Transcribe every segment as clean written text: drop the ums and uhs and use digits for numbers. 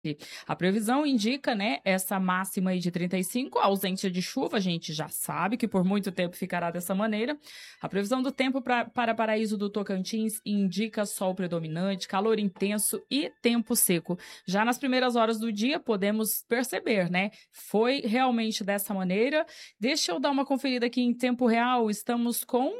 A previsão indica, né, essa máxima aí de 35, a ausência de chuva, a gente já sabe que por muito tempo ficará dessa maneira. A previsão do tempo para Paraíso do Tocantins indica sol predominante, calor intenso e tempo seco. Já nas primeiras horas do dia, podemos perceber, né, foi realmente dessa maneira. Deixa eu dar uma conferida aqui em tempo real, estamos com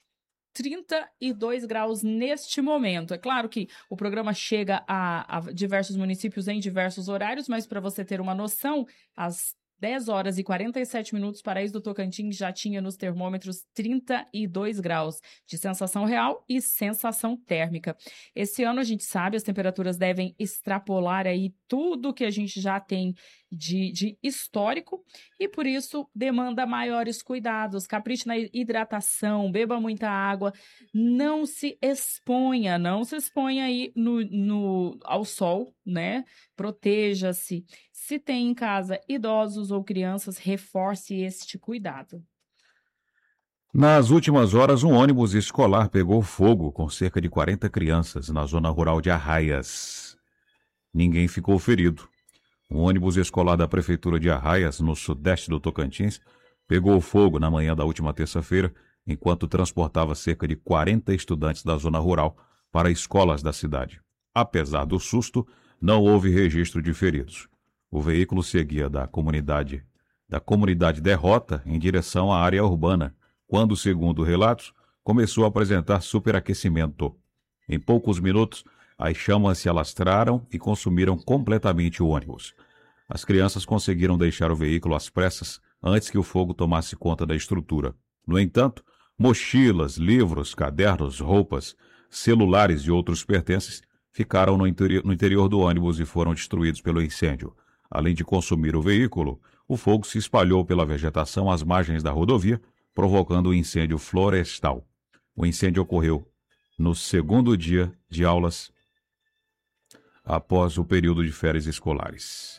32 graus neste momento. É claro que o programa chega a diversos municípios em diversos horários, mas para você ter uma noção, às 10 horas e 47 minutos, Paraíso do Tocantins já tinha nos termômetros 32 graus de sensação real e sensação térmica. Esse ano a gente sabe, as temperaturas devem extrapolar aí tudo que a gente já tem de histórico e por isso demanda maiores cuidados. Capriche na hidratação, beba muita água, não se exponha aí ao sol, né? Proteja-se. Se tem em casa idosos ou crianças, reforce este cuidado. Nas últimas horas, um ônibus escolar pegou fogo com cerca de 40 crianças na zona rural de Arraias. Ninguém ficou ferido. Um ônibus escolar da Prefeitura de Arraias, no sudeste do Tocantins, pegou fogo na manhã da última terça-feira, enquanto transportava cerca de 40 estudantes da zona rural para escolas da cidade. Apesar do susto, não houve registro de feridos. O veículo seguia da comunidade Derrota em direção à área urbana, quando, segundo relatos, começou a apresentar superaquecimento. Em poucos minutos, as chamas se alastraram e consumiram completamente o ônibus. As crianças conseguiram deixar o veículo às pressas antes que o fogo tomasse conta da estrutura. No entanto, mochilas, livros, cadernos, roupas, celulares e outros pertences ficaram no interior do ônibus e foram destruídos pelo incêndio. Além de consumir o veículo, o fogo se espalhou pela vegetação às margens da rodovia, provocando um incêndio florestal. O incêndio ocorreu no segundo dia de aulas após o período de férias escolares.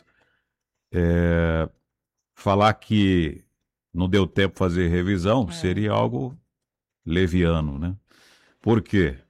Falar que não deu tempo de fazer revisão seria algo leviano, né? Por quê?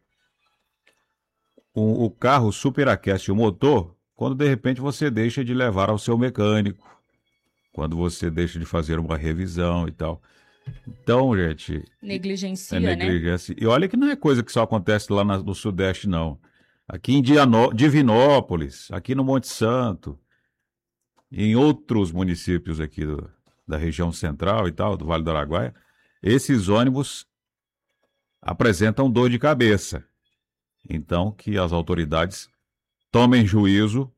O carro superaquece o motor quando de repente você deixa de levar ao seu mecânico, quando você deixa de fazer uma revisão e tal. Então, gente... Negligencia, negligência. E olha que não é coisa que só acontece lá no Sudeste, não. Aqui em Divinópolis, aqui no Monte Santo, em outros municípios aqui da região central e tal, do Vale do Araguaia, esses ônibus apresentam dor de cabeça. Então, que as autoridades tomem juízo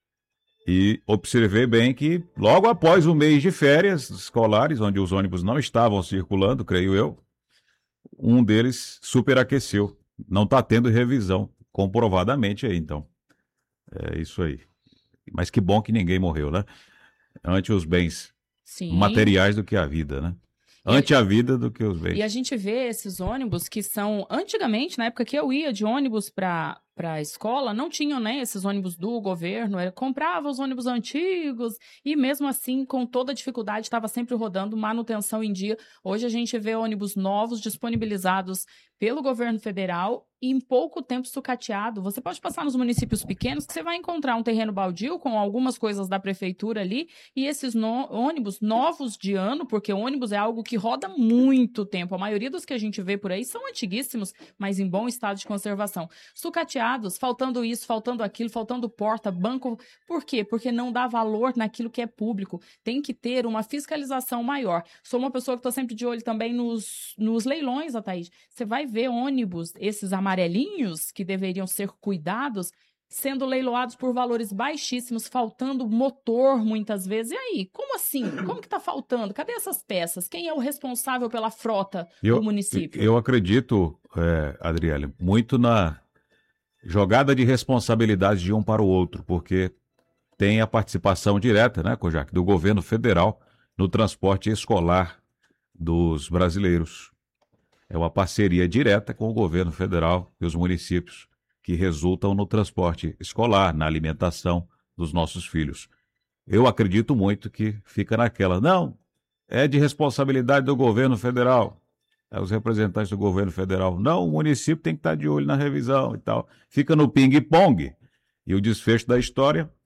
e observei bem que logo após o mês de férias escolares, onde os ônibus não estavam circulando, creio eu, um deles superaqueceu. Não está tendo revisão, comprovadamente aí, então. É isso aí. Mas que bom que ninguém morreu, né? Ante os bens materiais do que a vida, né? Ante a vida do que os bens. E a gente vê esses ônibus que são... Antigamente, na época que eu ia de ônibus para a escola, não tinham, né, esses ônibus do governo, comprava os ônibus antigos e mesmo assim, com toda a dificuldade, estava sempre rodando, manutenção em dia. Hoje a gente vê ônibus novos disponibilizados pelo governo federal e em pouco tempo sucateado. Você pode passar nos municípios pequenos que você vai encontrar um terreno baldio com algumas coisas da prefeitura ali e esses ônibus novos de ano, porque ônibus é algo que roda muito tempo. A maioria dos que a gente vê por aí são antiguíssimos, mas em bom estado de conservação. Sucateados, faltando isso, faltando aquilo, faltando porta, banco. Por quê? Porque não dá valor naquilo que é público. Tem que ter uma fiscalização maior. Sou uma pessoa que estou sempre de olho também nos leilões, Ataíde. Você vai ver ônibus, esses amarelinhos, que deveriam ser cuidados, sendo leiloados por valores baixíssimos, faltando motor muitas vezes. E aí, como assim? Como que está faltando? Cadê essas peças? Quem é o responsável pela frota do município? Eu acredito, Adriele, muito na jogada de responsabilidade de um para o outro, porque tem a participação direta, né, Kojak, do governo federal no transporte escolar dos brasileiros. É uma parceria direta com o governo federal e os municípios que resultam no transporte escolar, na alimentação dos nossos filhos. Eu acredito muito que fica naquela, não, é de responsabilidade do governo federal. Os representantes do governo federal, não, o município tem que estar de olho na revisão e tal. Fica no ping-pong. E o desfecho da história